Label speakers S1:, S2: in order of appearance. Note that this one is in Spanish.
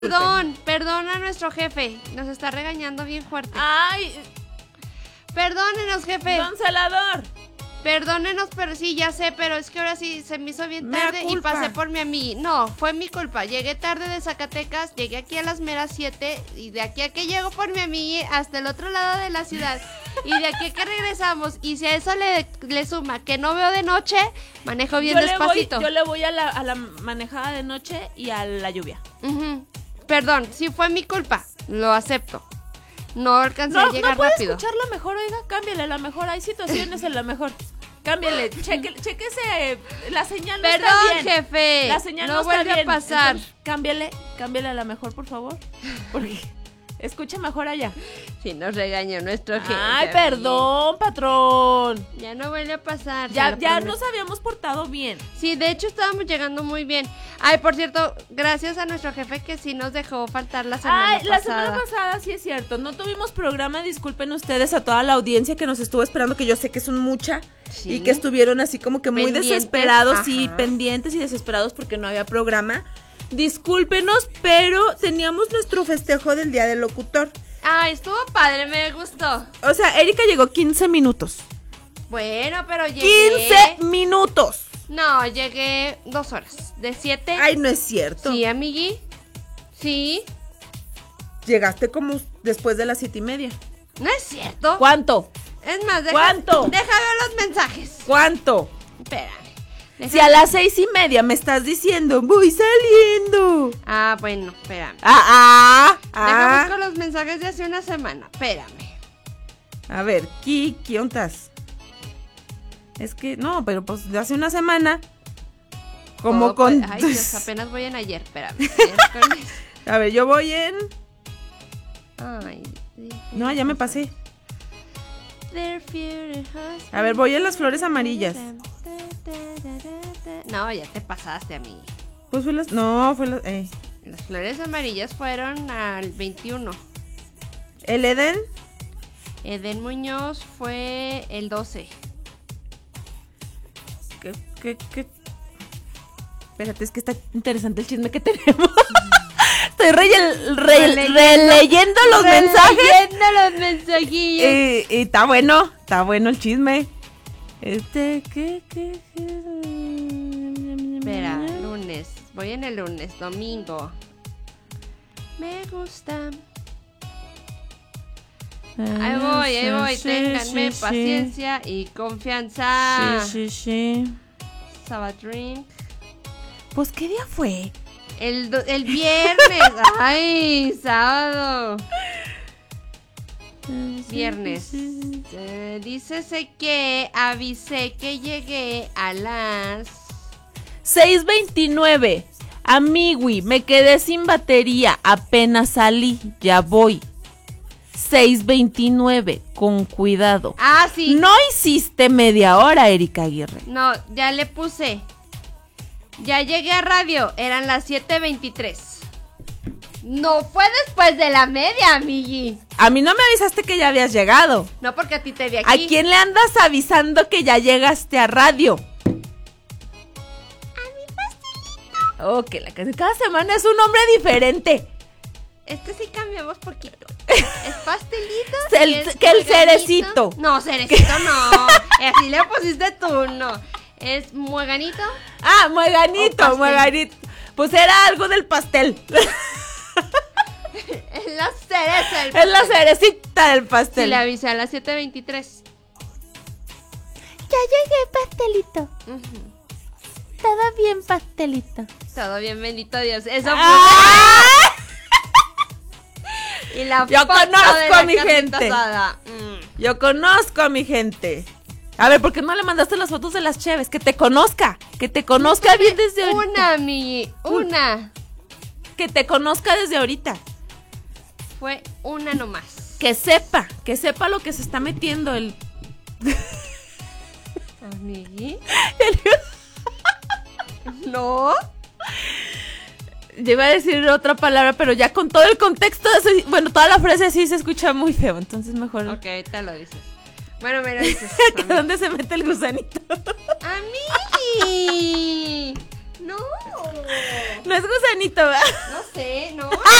S1: Perdón a nuestro jefe. Nos está regañando bien fuerte.
S2: Ay,
S1: Perdónenos, jefe.
S2: don Celador.
S1: Perdónenos, pero sí, ya sé, pero es que ahora sí se me hizo bien
S2: Mea
S1: tarde y
S2: culpa.
S1: pasé por mi amiga. No, fue mi culpa. Llegué tarde de Zacatecas, llegué aquí a las meras 7 y de aquí a que llego por mi amiga hasta el otro lado de la ciudad. Y de aquí a que regresamos, y si a eso le suma que no veo de noche, manejo bien despacito.
S2: Yo le voy a la manejada de noche y a la lluvia.
S1: Ujú. Perdón, sí fue mi culpa, lo acepto. No alcancé a llegar
S2: ¿No puede
S1: rápido.
S2: escucharla mejor? Oiga, cámbiale la mejor. Hay situaciones en la mejor. Cámbiale, chéquese. La señal no
S1: Perdón,
S2: está bien.
S1: jefe.
S2: La señal
S1: no
S2: no está
S1: vuelve
S2: bien.
S1: a pasar.
S2: Entonces, cámbiale a la mejor, por favor. Porque escucha mejor allá.
S1: Sí, nos regañó nuestro jefe.
S2: Ay, perdón, patrón.
S1: Ya no vuelve a pasar.
S2: Ya
S1: se lo prometo.
S2: nos habíamos portado bien.
S1: Sí, de hecho estábamos llegando muy bien. Ay, por cierto, gracias a nuestro jefe que sí nos dejó faltar la semana pasada.
S2: La semana pasada sí es cierto. No tuvimos programa, disculpen ustedes a toda la audiencia que nos estuvo esperando, que yo sé que son mucha.
S1: Sí.
S2: Y que estuvieron así como que muy
S1: Pendientes,
S2: desesperados y
S1: ajá.
S2: pendientes y desesperados porque no había programa. Discúlpenos, pero teníamos nuestro festejo del Día del Locutor.
S1: Ay, estuvo padre, me gustó.
S2: O sea, Erika llegó 15 minutos.
S1: Bueno, pero llegué.
S2: 15 minutos.
S1: No, llegué 2 horas. De 7.
S2: Ay, no es cierto.
S1: Sí, amigui. Sí.
S2: Llegaste como después de las 7:30.
S1: No es cierto.
S2: ¿Cuánto?
S1: Es más,
S2: ¿Cuánto?
S1: Deja ver los mensajes.
S2: ¿Cuánto?
S1: Espérame.
S2: Si a las 6:30 me estás diciendo, voy saliendo.
S1: Ah, bueno, espérame.
S2: Ah.
S1: Deja buscar los mensajes de hace una semana. Espérame.
S2: A ver, ¿qué ondas? Es que, no, pero pues de hace una semana. Como
S1: Oh,
S2: con...
S1: Ay, Dios, apenas voy en ayer. Espérame. Miércoles.
S2: A ver, yo voy en...
S1: Ay.
S2: No, ya me pasé.
S1: Their future husband.
S2: A ver, voy en las flores amarillas.
S1: No, ya te pasaste a mí.
S2: Pues fue las... No, fue las...
S1: Las flores amarillas fueron al 21.
S2: ¿El Eden?
S1: Eden Muñoz fue el 12.
S2: ¿Qué? Espérate, es que está interesante el chisme que tenemos. Estoy releyendo los mensajes.
S1: Releyendo los mensajillos.
S2: Y está bueno el chisme. ¿Qué?
S1: Espera, lunes. Voy en el lunes, domingo. Me gusta. Ahí voy. Ténganme paciencia y confianza.
S2: Sí.
S1: Sabadrink.
S2: Pues, ¿qué día fue?
S1: El viernes. Ay, sábado. Viernes. Dícese que avisé que llegué a las
S2: 6:29. Amigui, me quedé sin batería. Apenas salí. Ya voy. 6:29. Con cuidado.
S1: Ah, sí.
S2: No hiciste media hora, Erika Aguirre.
S1: No, ya le puse. Ya llegué a radio. Eran las 7:23. No fue después de la media, amigui.
S2: A mí no me avisaste que ya habías llegado.
S1: No, porque a ti te vi
S2: ¿A
S1: aquí.
S2: quién le andas avisando que ya llegaste a radio? Oh, que cada semana es un hombre diferente.
S1: Este sí cambiamos poquito. Es pastelito.
S2: El-
S1: y es
S2: que el
S1: mueganito.
S2: cerecito.
S1: No, cerecito no. Así le pusiste tú, no. Es mueganito.
S2: Ah,
S1: O
S2: mueganito,
S1: pastel.
S2: mueganito. Pues era algo del pastel.
S1: Es la cereza del
S2: Es la
S1: pastel.
S2: cerecita del
S1: Sí,
S2: pastel.
S1: le avisé a las 7:23.
S2: Ya llegué, pastelito.
S1: Ujú.
S2: Todo bien, pastelito.
S1: Todo bien, bendito Dios. Eso fue.
S2: ¡Ah!
S1: Y la
S2: Yo
S1: foto
S2: conozco
S1: de
S2: a
S1: la
S2: mi
S1: carnita
S2: gente.
S1: asada.
S2: Yo conozco a mi gente. A ver, ¿por qué no le mandaste las fotos de las cheves? Que te conozca bien desde ahorita.
S1: Una, mi. Una.
S2: Que te conozca desde ahorita.
S1: Fue una nomás.
S2: Que sepa lo que se está metiendo el...
S1: Amigui. No.
S2: Yo iba a decir otra palabra, pero ya con todo el contexto de eso, bueno, toda la frase sí se escucha muy feo, entonces mejor...
S1: Ok, te lo dices. Bueno, me lo dices.
S2: ¿Que dónde se mete el gusanito?
S1: ¡Amigui! No No.
S2: No es gusanito, ¿verdad?
S1: No sé, no.